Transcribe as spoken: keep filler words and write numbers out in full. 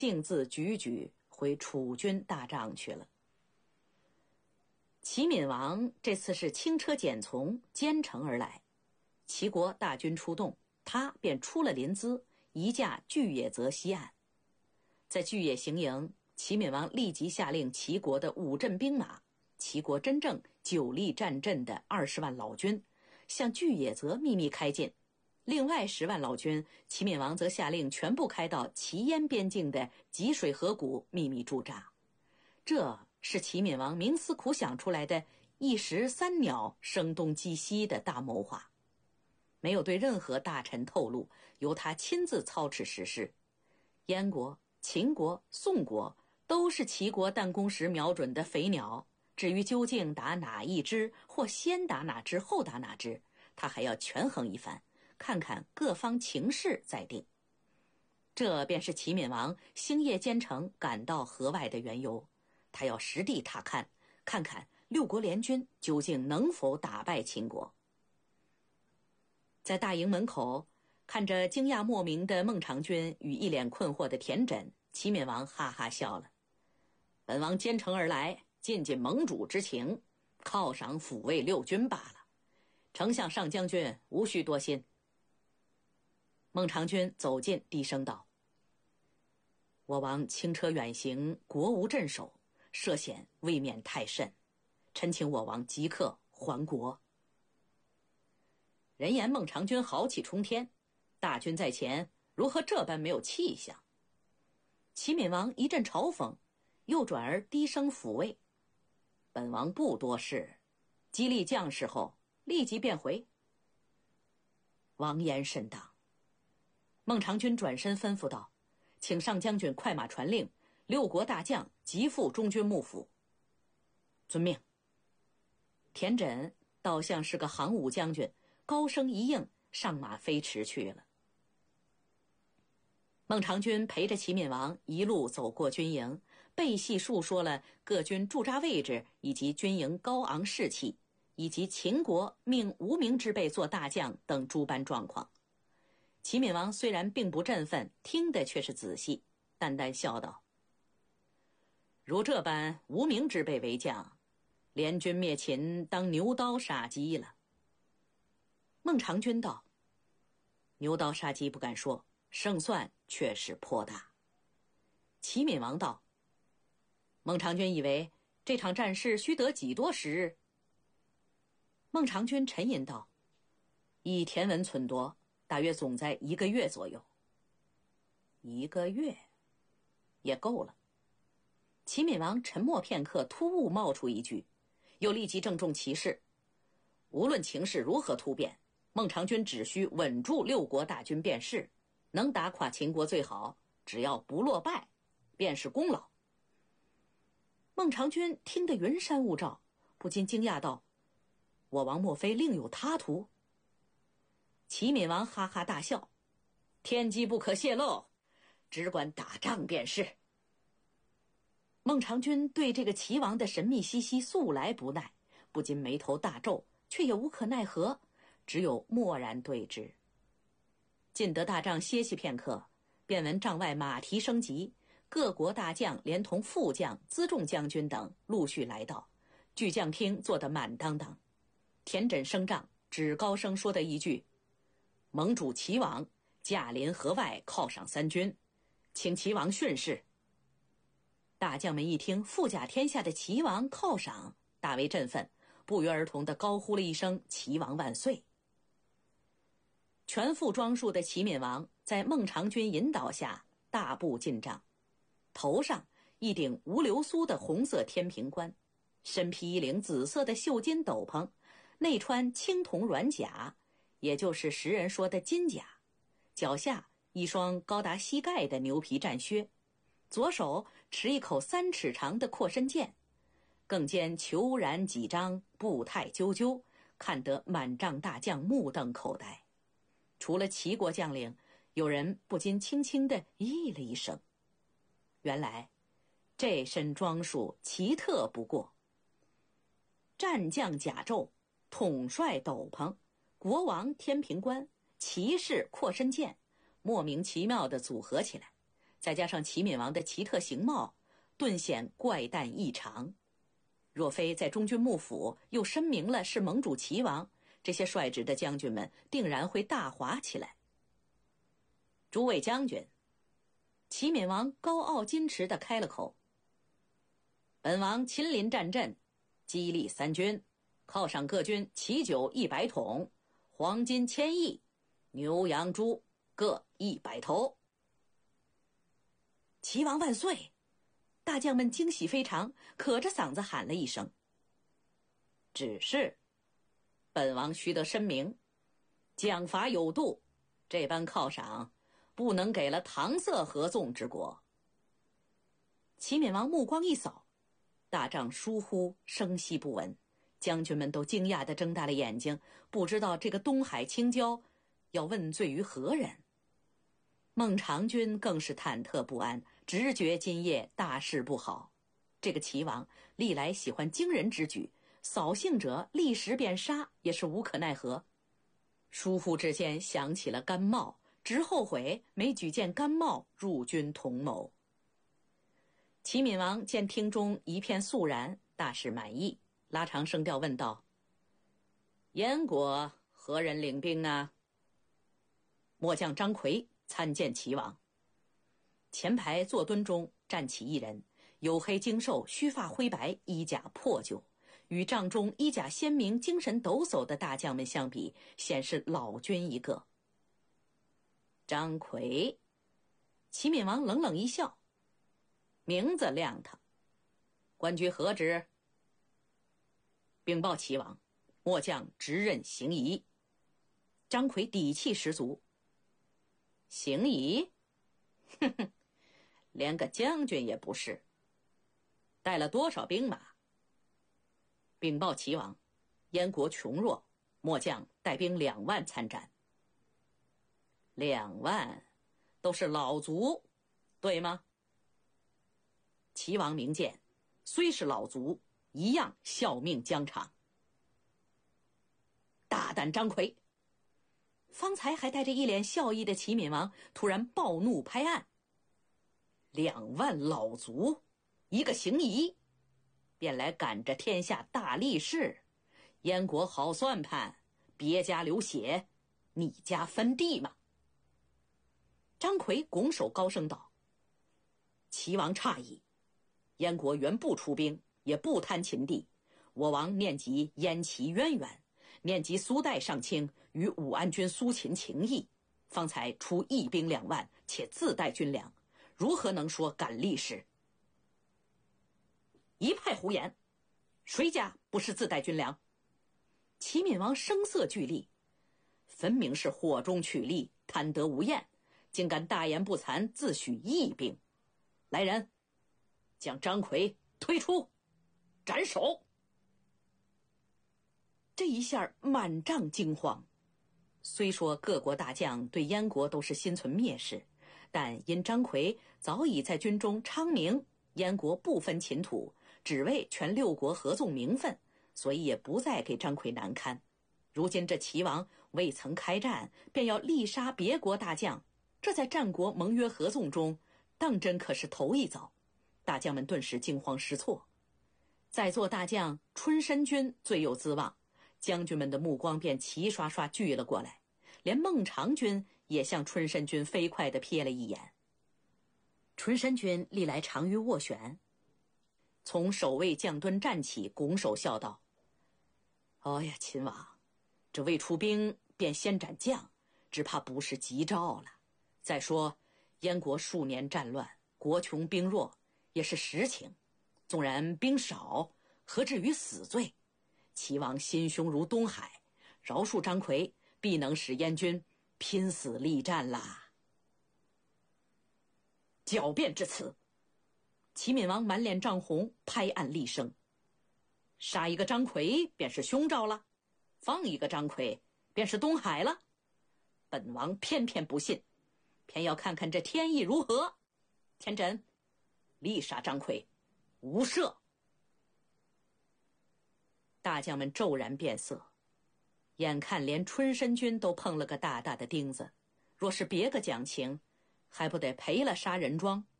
径自踽踽回楚军大帐去了。齐闵王这次是轻车简从，兼程而来，齐国大军出动，他便出了临淄，移驾巨野泽西岸。在巨野行营，齐闵王立即下令齐国的五镇兵马，齐国真正久立战阵的二十万老军，向巨野泽秘密开进。另外十万老军，齐闵王则下令全部开到齐燕边境的吉水河谷秘密驻扎。这是齐闵王冥思苦想出来的一石三鸟声东击西的大谋划，没有对任何大臣透露，由他亲自操持实施。燕国、秦国、宋国都是齐国弹弓时瞄准的肥鸟，至于究竟打哪一支，或先打哪支后打哪支，他还要权衡一番，看看各方情势再定。这便是齐闵王星夜兼程赶到河外的缘由，他要实地踏勘，看看六国联军究竟能否打败秦国。在大营门口，看着惊讶莫名的孟尝君与一脸困惑的田轸，齐闵王哈哈笑了。本王兼程而来，尽尽盟主之情，犒赏抚慰六军罢了。丞相上将军无需多心。孟尝君走近，低声道：我王轻车远行，国无镇守，涉险未免太甚，臣请我王即刻还国。人言孟尝君豪气冲天，大军在前，如何这般没有气象？齐闵王一阵嘲讽，又转而低声抚慰：本王不多事，激励将士后立即便回。王言甚当。孟尝君转身吩咐道：请上将军快马传令，六国大将即赴中军幕府。遵命。田轸倒像是个行武将军，高声一应，上马飞驰去了。孟尝君陪着齐闵王一路走过军营，背细述说了各军驻扎位置，以及军营高昂士气，以及秦国命无名之辈做大将等诸般状况。齐闵王虽然并不振奋，听得却是仔细，淡淡笑道：如这般无名之辈为将，联军灭秦当牛刀杀鸡了。孟尝君道：牛刀杀鸡不敢说，胜算确实颇大。齐闵王道：孟尝君以为这场战事须得几多时日？孟尝君沉吟道：以田文忖度，大约总在一个月左右。一个月也够了。齐闵王沉默片刻，突兀冒出一句，又立即郑重其事：无论情势如何突变，孟尝君只需稳住六国大军便是，能打垮秦国最好，只要不落败，便是功劳。孟尝君听得云山雾罩，不禁惊讶道：我王莫非另有他图？齐闵王哈哈大笑：天机不可泄露，只管打仗便是。孟尝君对这个齐王的神秘兮兮素来不耐，不禁眉头大皱，却也无可奈何，只有默然对之。进得大帐歇息片刻，便闻帐外马蹄声急，各国大将连同副将、辎重将军等陆续来到，巨将厅坐得满当当。田轸升帐，只高声说的一句：盟主齐王驾临河外，犒赏三军，请齐王训示。大将们一听富甲天下的齐王犒赏，大为振奋，不约而同地高呼了一声：齐王万岁。全副装束的齐闵王在孟尝君引导下大步进帐，头上一顶无流苏的红色天平冠，身披一领紫色的绣金斗篷，内穿青铜软甲，也就是时人说的金甲，脚下一双高达膝盖的牛皮战靴，左手持一口三尺长的阔身剑，更兼虬髯几张，步态赳赳，看得满帐大将目瞪口呆。除了齐国将领，有人不禁轻轻地咦了一声。原来这身装束奇特不过，战将甲胄，统帅斗篷，国王天平冠，骑士阔身剑，莫名其妙地组合起来， 再加上齐闵王的奇特形貌，顿显怪诞异常。若非在中军幕府又申明了是盟主齐王，这些率直的将军们定然会大哗起来。诸位将军，齐闵王高傲矜持地开了口：本王亲临战阵，激励三军，犒赏各军奇酒一百桶，黄金千亿，牛羊猪各一百头。齐王万岁！大将们惊喜非常，可着嗓子喊了一声。只是本王须得申明，奖罚有度，这般犒赏不能给了搪塞合纵之国。齐闵王目光一扫，大帐疏忽，声息不闻，将军们都惊讶地睁大了眼睛，不知道这个东海青椒要问罪于何人。孟尝君更是忐忑不安，直觉今夜大事不好。这个齐王历来喜欢惊人之举，扫兴者立时便杀，也是无可奈何。疏忽之间想起了甘茂，直后悔没举荐甘茂入军同谋。齐闵王见厅中一片肃然，大是满意，拉长声调问道：燕国何人领兵啊？末将张奎参见齐王。前排坐蹲中站起一人，黝黑精瘦，须发灰白，衣甲破旧，与帐中衣甲鲜明、精神抖擞的大将们相比，显是老君一个。张奎。齐闵王冷冷一笑，名字亮堂。官居何职？禀报齐王，末将直任行仪。张奎底气十足。行仪？哼哼，连个将军也不是。带了多少兵马？禀报齐王，燕国穷弱，末将带兵两万参战。两万，都是老卒，对吗？齐王明鉴，虽是老卒，一样效命疆场。大胆张奎！方才还带着一脸笑意的齐闵王突然暴怒拍案：两万老卒，一个行仪，便来赶着天下大力士，燕国好算盘，别家流血，你家分地吗？张奎拱手高声道：齐王诧异，燕国原不出兵，也不贪秦地，我王念及燕齐渊源，念及苏代上卿与武安君苏秦情谊，方才出一兵两万，且自带军粮，如何能说赶力士？一派胡言，谁家不是自带军粮？齐闵王声色俱厉，分明是火中取栗，贪得无厌，竟敢大言不惭，自诩义兵。来人，将张奎推出，斩首！这一下满帐惊慌。虽说各国大将对燕国都是心存蔑视，但因张奎早已在军中昌明燕国不分秦土，只为全六国合纵名分，所以也不再给张奎难堪。如今这齐王未曾开战，便要力杀别国大将，这在战国盟约合纵中当真可是头一遭。大将们顿时惊慌失措。在座大将春申君最有资望，将军们的目光便齐刷刷聚了过来，连孟尝君也向春申君飞快地瞥了一眼。春申君历来长于斡旋，从守卫将墩站起，拱手笑道：哎呀，秦王，这未出兵便先斩将，只怕不是吉兆了。再说燕国数年战乱，国穷兵弱，也是实情。纵然兵少，何至于死罪？齐王心胸如东海，饶恕张奎，必能使燕军拼死力战啦。狡辩至此，齐闵王满脸涨红，拍案厉声：杀一个张奎便是凶兆了，放一个张奎便是东海了。本王偏偏不信，偏要看看这天意如何。天真，力杀张奎，无赦！大将们骤然变色，眼看连春申君都碰了个大大的钉子，若是别个讲情， 还不得赔了杀人庄？